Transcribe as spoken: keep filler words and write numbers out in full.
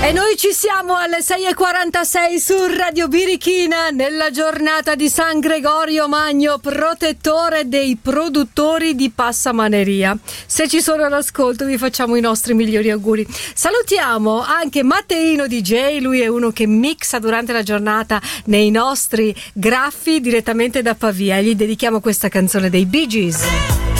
E noi ci siamo alle sei e quarantasei su Radio Birichina nella giornata di San Gregorio Magno, protettore dei produttori di passamaneria. Se ci sono all'ascolto vi facciamo i nostri migliori auguri. Salutiamo anche Matteino D J, lui è uno che mixa durante la giornata nei nostri graffi direttamente da Pavia e gli dedichiamo questa canzone dei Bee Gees.